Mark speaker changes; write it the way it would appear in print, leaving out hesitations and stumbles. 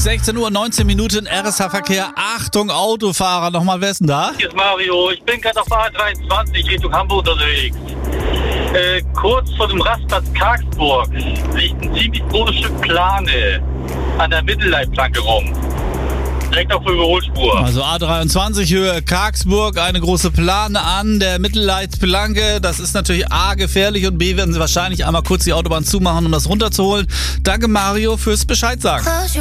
Speaker 1: 16 Uhr, 19 Minuten, RSH-Verkehr. Achtung, Autofahrer. Nochmal, wer ist denn da?
Speaker 2: Hier ist Mario. Ich bin gerade auf der A23 Richtung Hamburg unterwegs. Kurz vor dem Rastplatz Kargsburg liegt ein ziemlich großes Stück Plane an der Mittelleitplanke rum. Direkt auf der Überholspur.
Speaker 1: Also A23 Höhe Kargsburg, eine große Plane an der Mittelleitplanke. Das ist natürlich A, gefährlich, und B, werden sie wahrscheinlich einmal kurz die Autobahn zumachen, um das runterzuholen. Danke, Mario, fürs Bescheid sagen.